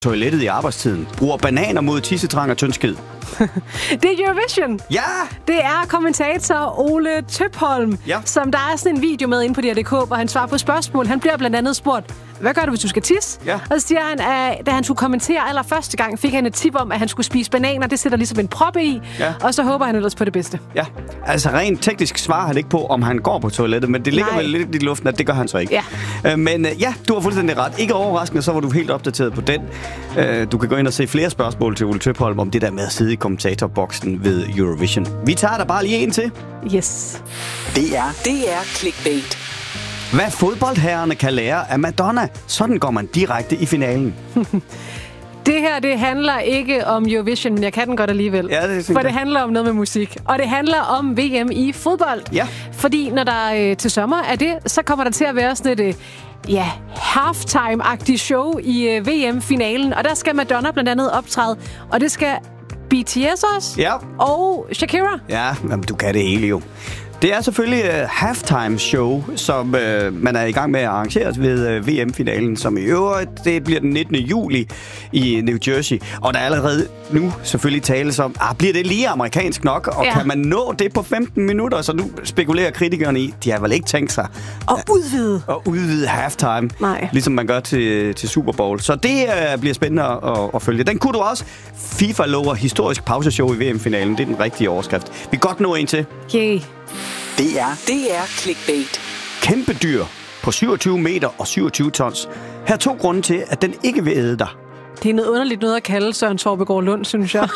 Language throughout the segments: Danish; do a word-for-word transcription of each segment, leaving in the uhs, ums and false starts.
toilettet i arbejdstiden, bruger bananer mod tissetrang og tyndskid. Det er Eurovision. Ja! Det er kommentator Ole Tøpholm, ja. som der er sådan en video med inde på D R punktum D K, hvor han svarer på spørgsmål. Han bliver blandt andet spurgt, hvad gør du, hvis du skal tisse? Ja. Og så siger han, at da han skulle kommentere allerførste gang, fik han et tip om, at han skulle spise bananer. Det sætter ligesom en proppe i, ja. og så håber han ellers på det bedste. Ja, altså rent teknisk svarer han ikke på, om han går på toilettet, men det ligger Nej. vel lidt i luften, at det gør han så ikke. Ja. Øh, men øh, ja, du har fuldstændig ret. Ikke overraskende, så var du helt opdateret på den. Øh, du kan gå ind og se flere spørgsmål til Ole Tøpholm om det der med at sidde i kommentatorboksen ved Eurovision. Vi tager der bare lige en til. Yes. Det er, det er clickbait. Hvad fodboldherrerne kan lære af Madonna, sådan går man direkte i finalen. Det her, det handler ikke om Eurovision, men jeg kan den godt alligevel. Ja, det For det handler om noget med musik. Og det handler om V M i fodbold. Ja. Fordi når der øh, til sommer er det, så kommer der til at være sådan et øh, ja, halftime-agtigt show i øh, V M-finalen. Og der skal Madonna blandt andet optræde. Og det skal B T S også. Ja. Og Shakira. Ja, jamen, du kan det hele jo. Det er selvfølgelig uh, halftime show, som uh, man er i gang med at arrangere ved uh, V M-finalen, som i øvrigt, det bliver den nittende juli i New Jersey. Og der er allerede nu selvfølgelig tales om, ah, bliver det lige amerikansk nok? Og ja. Kan man nå det på femten minutter? Så nu spekulerer kritikerne i, de har vel ikke tænkt sig at udvide. At udvide halftime, Nej. Ligesom man gør til, til Super Bowl. Så det uh, bliver spændende at, at følge. Den kunne du også. FIFA lover historisk pauseshow i V M-finalen. Det er den rigtige overskrift. Vi kan godt nå en til. Yay. Det er, det er clickbait. Kæmpe dyr på syvogtyve meter og syvogtyve tons. Her er to grunde til, at den ikke vil æde dig. Det er noget underligt noget at kalde Søren Torbegaard Lund, synes jeg.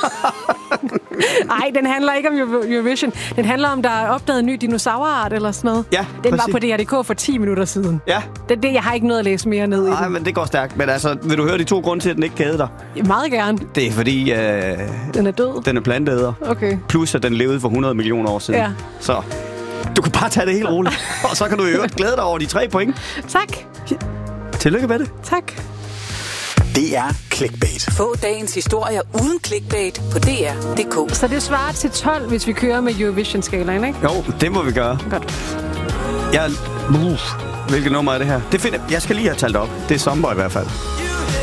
Nej, den handler ikke om Eurovision. Den handler om, der er opdaget en ny dinosaurart eller sådan noget. Ja, den præcis. var på D R punktum D K for ti minutter siden. Ja. Det, det, jeg har ikke noget at læse mere ned i. Nej, men det går stærkt. Men altså, vil du høre de to grunde til, at den ikke kan æde dig? Meget gerne. Det er fordi... Øh, den er død? Den er planteæder. Okay. Plus, at den levede for hundrede millioner år siden. Ja. Så du kan bare tage det helt roligt. Og så kan du i øvrigt glæde dig over de tre point. Tak. Tillykke med det. Tak. Det er clickbait. Få dagens historier uden clickbait på D R punktum D K. Så det svarer til tolv, hvis vi kører med Eurovision-skalaen, ikke? Jo, det må vi gøre. Godt. Jeg... Uh, hvilket nummer er det her? Det finder... Jeg skal lige have talt op. Det er Sommer i hvert fald.